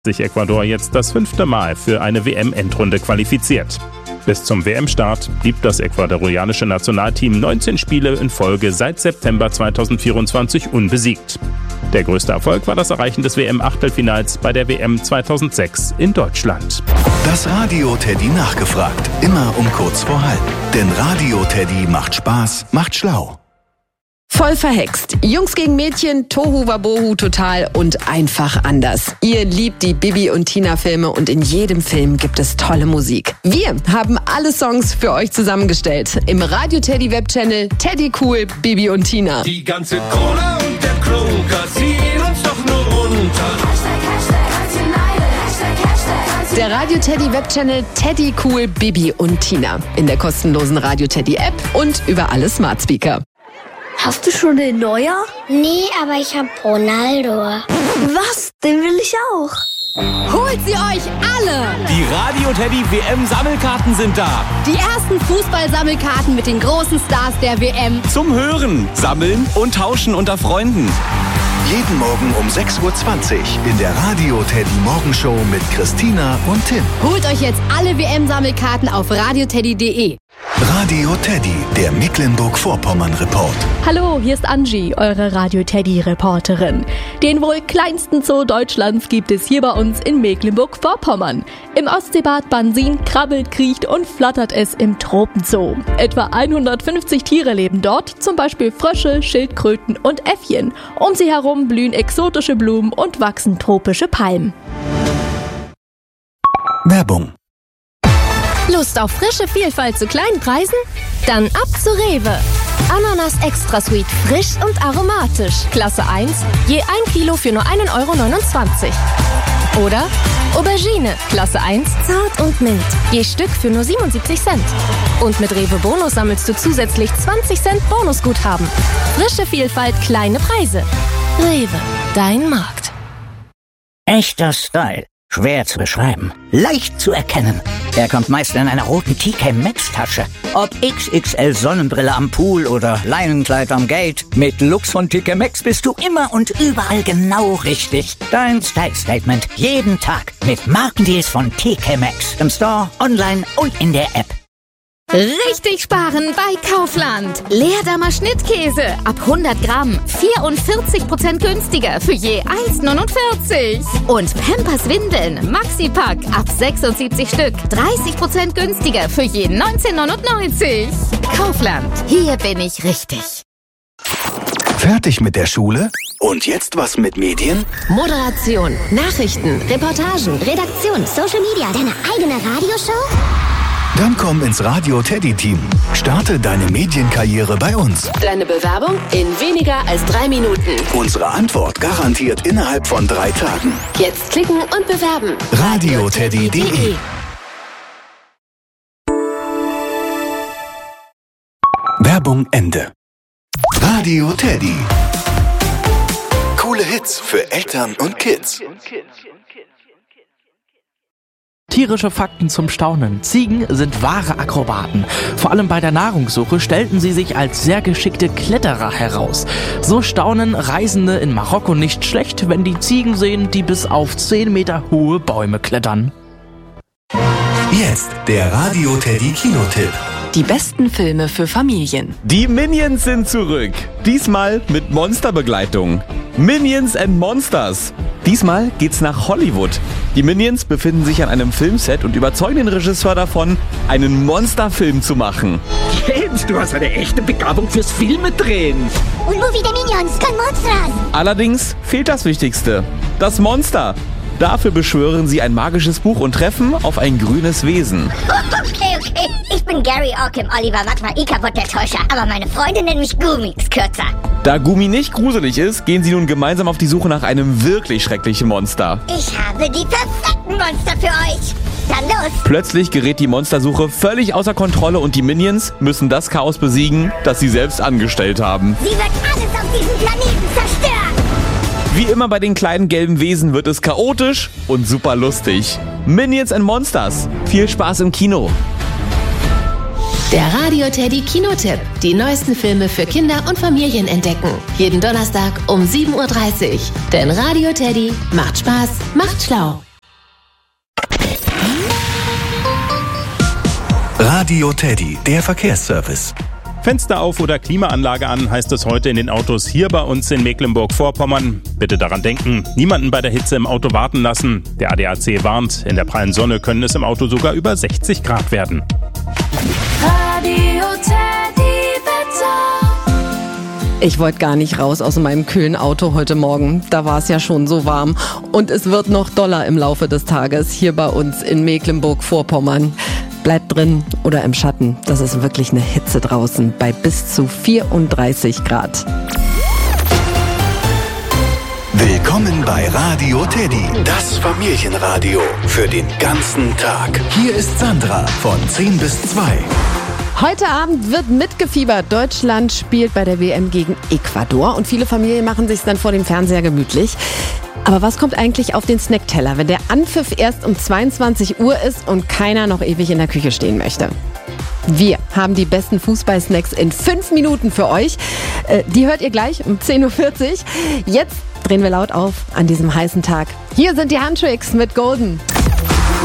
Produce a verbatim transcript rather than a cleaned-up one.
sich Ecuador jetzt das fünfte Mal für eine W M-Endrunde qualifiziert. Bis zum W M-Start blieb das ecuadorianische Nationalteam neunzehn Spiele in Folge seit September zweitausendvierundzwanzig unbesiegt. Der größte Erfolg war das Erreichen des W M-Achtelfinals bei der W M zweitausendsechs in Deutschland. Das Radio Teddy nachgefragt, immer um kurz vor halb. Denn Radio Teddy macht Spaß, macht schlau. Voll verhext. Jungs gegen Mädchen, Tohu Wabohu total und einfach anders. Ihr liebt die Bibi und Tina Filme und in jedem Film gibt es tolle Musik. Wir haben alle Songs für euch zusammengestellt. Im Radio Teddy Webchannel Teddy Cool, Bibi und Tina. Die ganze Cola und der Kroger ziehen uns doch nur runter. Der Radio Teddy Webchannel Teddy Cool, Bibi und Tina. In der kostenlosen Radio Teddy App und über alle Smart Speaker. Hast du schon den Neuer? Nee, aber ich hab Ronaldo. Was? Den will ich auch. Holt sie euch alle! Die Radio Teddy W M-Sammelkarten sind da. Die ersten Fußball-Sammelkarten mit den großen Stars der W M. Zum Hören, Sammeln und Tauschen unter Freunden. Jeden Morgen um sechs Uhr zwanzig in der Radio Teddy Morgenshow mit Christina und Tim. Holt euch jetzt alle W M-Sammelkarten auf radioteddy punkt de. Radio Teddy, der Mecklenburg-Vorpommern-Report. Hallo, hier ist Angie, eure Radio Teddy-Reporterin. Den wohl kleinsten Zoo Deutschlands gibt es hier bei uns in Mecklenburg-Vorpommern. Im Ostseebad Bansin krabbelt, kriecht und flattert es im Tropenzoo. Etwa hundertfünfzig Tiere leben dort, zum Beispiel Frösche, Schildkröten und Äffchen. Um sie herum blühen exotische Blumen und wachsen tropische Palmen. Werbung. Lust auf frische Vielfalt zu kleinen Preisen? Dann ab zu Rewe. Ananas Extra Sweet, frisch und aromatisch. Klasse eins, je ein Kilo für nur ein Euro neunundzwanzig. Oder Aubergine, Klasse eins, zart und mild. Je Stück für nur siebenundsiebzig Cent. Und mit Rewe Bonus sammelst du zusätzlich zwanzig Cent Bonusguthaben. Frische Vielfalt, kleine Preise. Rewe, dein Markt. Echter Style. Schwer zu beschreiben, leicht zu erkennen. Er kommt meist in einer roten T K Maxx Tasche. Ob X X L Sonnenbrille am Pool oder Leinenkleid am Gate. Mit Lux von T K Maxx bist du immer und überall genau richtig. Dein Style Statement jeden Tag mit Markendeals von T K Maxx. Im Store, online und in der App. Richtig sparen bei Kaufland. Leerdammer Schnittkäse ab hundert Gramm vierundvierzig Prozent günstiger für je eins neunundvierzig. Und Pampers Windeln Maxi-Pack ab sechsundsiebzig Stück dreißig Prozent günstiger für je neunzehn neunundneunzig. Kaufland, hier bin ich richtig. Fertig mit der Schule? Und jetzt was mit Medien? Moderation, Nachrichten, Reportagen, Redaktion, Social Media, deine eigene Radioshow? Dann komm ins Radio Teddy Team. Starte deine Medienkarriere bei uns. Deine Bewerbung in weniger als drei Minuten. Unsere Antwort garantiert innerhalb von drei Tagen. Jetzt klicken und bewerben. radioteddy punkt de Werbung Ende. Radio Teddy. Coole Hits für Eltern und Kids. Tierische Fakten zum Staunen. Ziegen sind wahre Akrobaten. Vor allem bei der Nahrungssuche stellten sie sich als sehr geschickte Kletterer heraus. So staunen Reisende in Marokko nicht schlecht, wenn die Ziegen sehen, die bis auf zehn Meter hohe Bäume klettern. Jetzt der Radio Teddy Kinotipp. Die besten Filme für Familien. Die Minions sind zurück. Diesmal mit Monsterbegleitung. Minions and Monsters. Diesmal geht's nach Hollywood. Die Minions befinden sich an einem Filmset und überzeugen den Regisseur davon, einen Monsterfilm zu machen. Jens, du hast eine echte Begabung fürs Filme drehen. Un movie de Minions con monsters. Allerdings fehlt das Wichtigste. Das Monster. Dafür beschwören sie ein magisches Buch und treffen auf ein grünes Wesen. Okay, okay. Ich bin Gary Orkim, Oliver Magma, Ikabot der Täuscher. Aber meine Freunde nennen mich Gumix kürzer. Da Gumi nicht gruselig ist, gehen sie nun gemeinsam auf die Suche nach einem wirklich schrecklichen Monster. Ich habe die perfekten Monster für euch. Dann los. Plötzlich gerät die Monstersuche völlig außer Kontrolle und die Minions müssen das Chaos besiegen, das sie selbst angestellt haben. Sie wird alles auf diesem Planeten zerstören. Wie immer bei den kleinen gelben Wesen wird es chaotisch und super lustig. Minions and Monsters. Viel Spaß im Kino. Der Radio Teddy Kinotipp. Die neuesten Filme für Kinder und Familien entdecken. Jeden Donnerstag um sieben Uhr dreißig. Denn Radio Teddy macht Spaß, macht schlau. Radio Teddy, der Verkehrsservice. Fenster auf oder Klimaanlage an, heißt es heute in den Autos hier bei uns in Mecklenburg-Vorpommern. Bitte daran denken, niemanden bei der Hitze im Auto warten lassen. Der A D A C warnt, in der prallen Sonne können es im Auto sogar über sechzig Grad werden. Radio Teddy Wetter. Ich wollte gar nicht raus aus meinem kühlen Auto heute Morgen. Da war es ja schon so warm. Und es wird noch doller im Laufe des Tages hier bei uns in Mecklenburg-Vorpommern. Bleibt drin oder im Schatten. Das ist wirklich eine Hitze draußen bei bis zu vierunddreißig Grad. Willkommen bei Radio Teddy, das Familienradio für den ganzen Tag. Hier ist Sandra von zehn bis zwei. Heute Abend wird mitgefiebert. Deutschland spielt bei der W M gegen Ecuador und viele Familien machen sich dann vor dem Fernseher gemütlich. Aber was kommt eigentlich auf den Snackteller, wenn der Anpfiff erst um zweiundzwanzig Uhr ist und keiner noch ewig in der Küche stehen möchte? Wir haben die besten Fußballsnacks in fünf Minuten für euch. Äh, die hört ihr gleich um zehn Uhr vierzig. Jetzt drehen wir laut auf an diesem heißen Tag. Hier sind die Handtricks mit Golden.